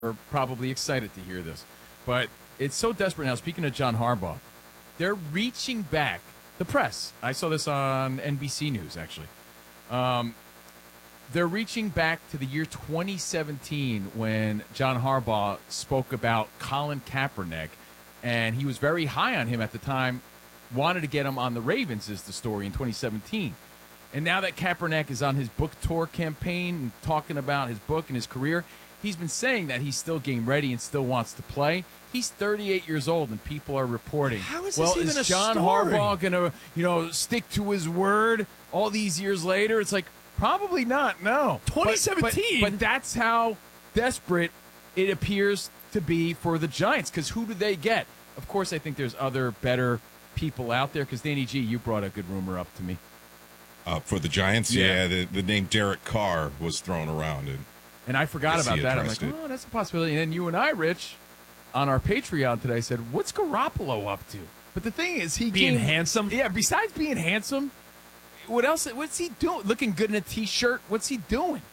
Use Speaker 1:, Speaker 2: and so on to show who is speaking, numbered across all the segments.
Speaker 1: are probably excited to hear this. But it's so desperate now. Speaking of John Harbaugh, they're reaching back. The press. I saw this on NBC News, actually. They're reaching back to the year 2017 when John Harbaugh spoke about Colin Kaepernick, and he was very high on him at the time, wanted to get him on the Ravens, is the story, in 2017. And now that Kaepernick is on his book tour campaign and talking about his book and his career, he's been saying that he's still game ready and still wants to play. He's 38 years old, and people are reporting.
Speaker 2: How is this even
Speaker 1: is John Harbaugh going to, stick to his word all these years later? It's like, probably not, no.
Speaker 2: 2017?
Speaker 1: But that's how desperate it appears to be for the Giants, because who do they get? Of course, I think there's other better people out there, because Danny G, you brought a good rumor up to me.
Speaker 3: For the Giants, yeah, the name Derek Carr was thrown around.
Speaker 1: And I forgot about that. I'm like, oh, that's a possibility. And then you and I, Rich, on our Patreon today said, what's Garoppolo up to? But the thing is,
Speaker 2: being handsome?
Speaker 1: Yeah, besides being handsome, what else? What's he doing? Looking good in a T-shirt? What's he doing?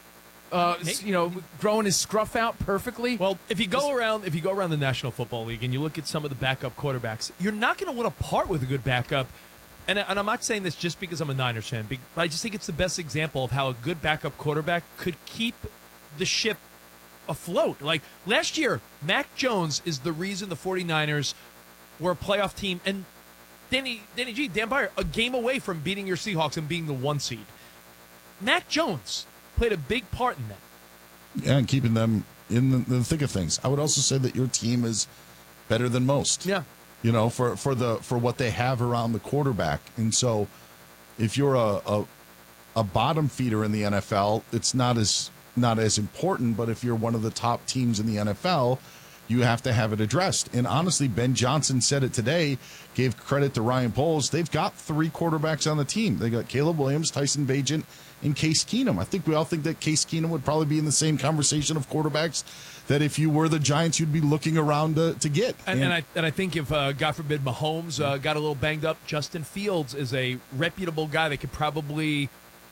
Speaker 1: Growing his scruff out perfectly.
Speaker 2: Well, if you go around the National Football League and you look at some of the backup quarterbacks, you're not going to want to part with a good backup. And I'm not saying this just because I'm a Niners fan, but I just think it's the best example of how a good backup quarterback could keep the ship afloat. Like last year, Mac Jones is the reason the 49ers were a playoff team, and Dan Beyer, a game away from beating your Seahawks and being the 1 seed. Mac Jones played a big part in that.
Speaker 4: Yeah, and keeping them in the thick of things. I would also say that your team is better than most.
Speaker 2: Yeah.
Speaker 4: For what they have around the quarterback. And so if you're a bottom feeder in the NFL, it's not as important, but if you're one of the top teams in the NFL, you have to have it addressed. And honestly, Ben Johnson said it today, gave credit to Ryan Poles. They've got 3 quarterbacks on the team. They got Caleb Williams, Tyson Bagent, and Case Keenum. I think we all think that Case Keenum would probably be in the same conversation of quarterbacks that if you were the Giants, you'd be looking around to get.
Speaker 2: And I think if, God forbid, Mahomes got a little banged up, Justin Fields is a reputable guy that could probably,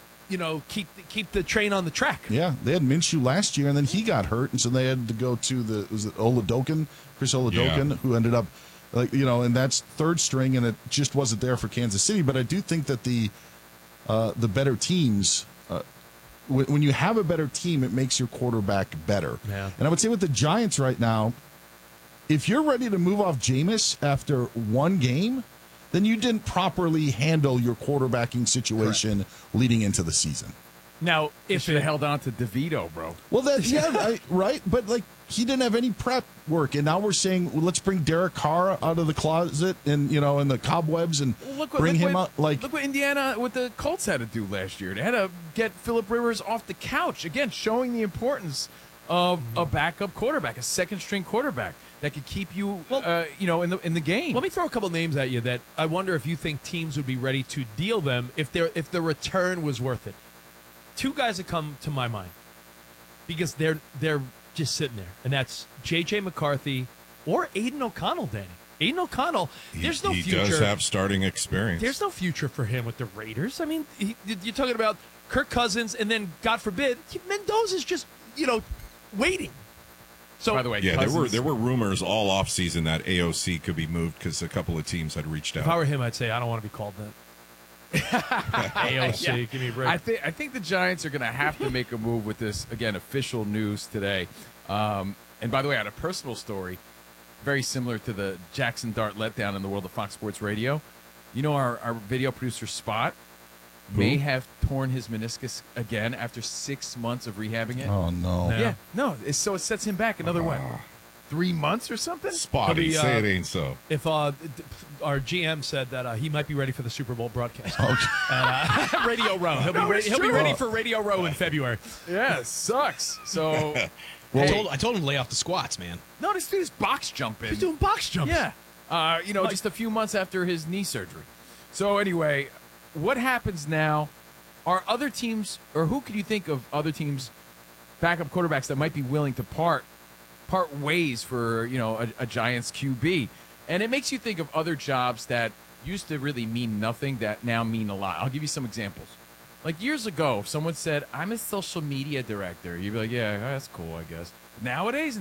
Speaker 2: keep the train on the track.
Speaker 4: Yeah, they had Minshew last year, and then he got hurt, and so they had to go to Chris Oladokun, who ended up, and that's third string, and it just wasn't there for Kansas City. But I do think that the better teams, when you have a better team, it makes your quarterback better.
Speaker 2: Yeah.
Speaker 4: And I would say with the Giants right now, if you're ready to move off Jameis after one game, then you didn't properly handle your quarterbacking situation leading into the season.
Speaker 2: Now,
Speaker 1: if it held on to DeVito, bro.
Speaker 4: Well, right. But he didn't have any prep work, and now we're saying, well, let's bring Derek Carr out of the closet and in the cobwebs and bring him out.
Speaker 1: Look what Indiana with the Colts had to do last year. They had to get Phillip Rivers off the couch again, showing the importance of a backup quarterback, a second-string quarterback that could keep you, in the game.
Speaker 2: Let me throw a couple names at you that I wonder if you think teams would be ready to deal them if the return was worth it. 2 guys that come to my mind because they're just sitting there, and that's J.J. McCarthy or Aiden O'Connell, Danny. Aiden O'Connell, there's no future.
Speaker 3: He does have starting experience.
Speaker 2: There's no future for him with the Raiders. I mean, you're talking about Kirk Cousins, and then, God forbid, Mendoza's just, waiting. So,
Speaker 1: by the way,
Speaker 3: there were rumors all offseason that AOC could be moved because a couple of teams had reached out.
Speaker 2: If I were him, I'd say I don't want to be called that. AOC, give me a break.
Speaker 1: I think the Giants are going to have to make a move with this, again, official news today. And by the way, I had a personal story very similar to the Jackson Dart letdown in the world of Fox Sports Radio. Our video producer, Spot, may have torn his meniscus again after 6 months of rehabbing it.
Speaker 4: Oh, no.
Speaker 1: Yeah. No, so it sets him back another, 3 months or something?
Speaker 3: Spotty, say it ain't so.
Speaker 2: If our GM said that he might be ready for the Super Bowl broadcast.
Speaker 4: Okay.
Speaker 2: Radio Row. He'll be ready for Radio Row in February.
Speaker 1: Yeah, it sucks. So,
Speaker 5: I told him to lay off the squats, man.
Speaker 1: No, this dude's box jumping.
Speaker 2: He's doing box jumps.
Speaker 1: Yeah. Just a few months after his knee surgery. So anyway, what happens now? Are other teams, or who could you think of other teams, backup quarterbacks that might be willing to part ways for a Giants QB? And it makes you think of other jobs that used to really mean nothing that now mean a lot. I'll give you some examples. Like years ago, if someone said, I'm a social media director, you'd be like, yeah, that's cool, I guess. Nowadays,